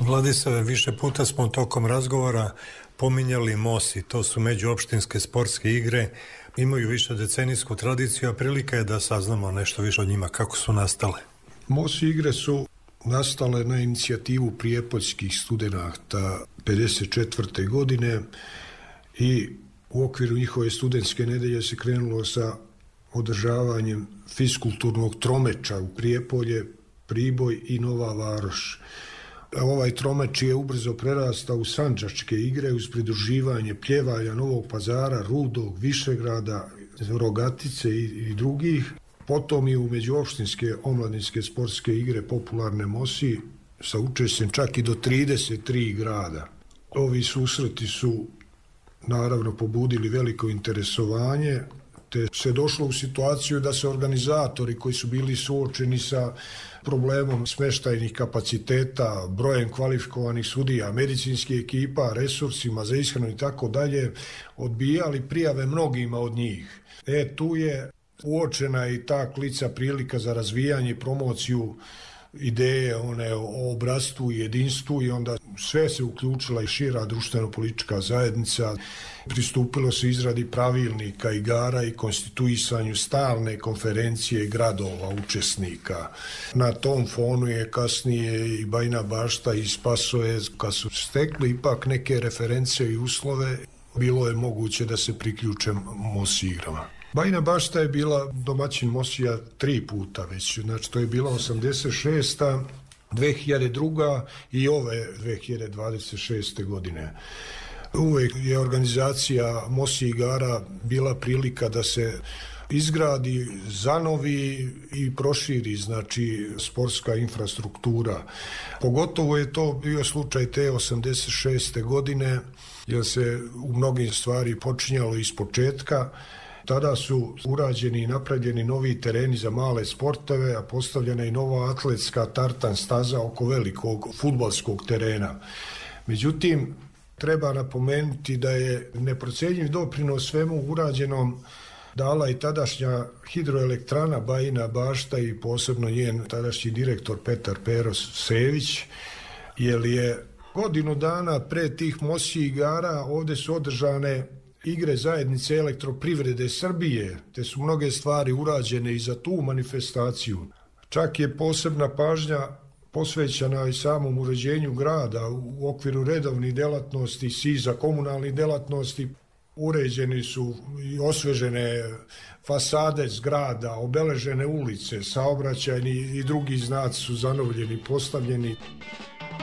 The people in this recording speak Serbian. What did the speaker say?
Vladisave, više puta smo tokom razgovora pominjali MOSI, to su međuopštinske sportske igre, imaju više decenijsku tradiciju, a prilika je da saznamo nešto više o njima, kako su nastale. MOSI igre su nastale na inicijativu prijepoljskih studenata 54. godine i u okviru njihove studentske nedelje se krenulo sa održavanjem fiskulturnog tromeča u Prijepolje, Priboj i Nova Varoš. Ovaj tromeč je ubrzo prerastao u sandžačke igre uz pridruživanje Pljevalja, Novog Pazara, Rudog, Višegrada, Rogatice i drugih. Potom i u međuopštinske omladinske sportske igre popularne MOSI sa učešćem čak i do 33 grada. Ovi susreti su naravno pobudili veliko interesovanje, te se došlo u situaciju da se organizatori koji su bili suočeni sa problemom smještajnih kapaciteta, brojem kvalifikovanih sudija, medicinskih ekipa, resursima za ishranu i tako dalje, odbijali prijave mnogima od njih. Tu je uočena i ta klica prilika za razvijanje i promociju ideje o bratstvu i jedinstvu i onda sve se uključila i šira društveno-politička zajednica. Pristupilo se izradi pravilnika igara i konstituisanju stalne konferencije gradova učesnika. Na tom fonu je kasnije i Bajina Bašta i Spasoje, kad su stekli ipak neke reference i uslove, bilo je moguće da se priključe MOSI igrama. Bajina Bašta je bila domaćin MOSI-a 3 puta već, znači to je bila 86. 2002. i ove 2026. godine. Uvijek je organizacija MOSI igara bila prilika da se izgradi, zanovi i proširi, znači, sportska infrastruktura. Pogotovo je to bio slučaj te 86. godine, jer se u mnogim stvari počinjalo iz početka. Tada su urađeni i napravljeni novi tereni za male sportove, a postavljena i nova atletska tartan staza oko velikog fudbalskog terena. Međutim, treba napomenuti da je neprocenjiv doprinos svemu urađenom dala i tadašnja hidroelektrana Bajina Bašta i posebno njen tadašnji direktor Petar Pero Sević, jer je godinu dana pre tih MOSI igara ovdje su održane igre zajednice elektroprivrede Srbije, te su mnoge stvari urađene i za tu manifestaciju. Čak je posebna pažnja posvećena i samom uređenju grada u okviru redovnih delatnosti, SIZ-a, komunalnih delatnosti. Uređeni su i osvežene fasade zgrada, obeležene ulice, saobraćajni i drugi znaci su zanovljeni, postavljeni.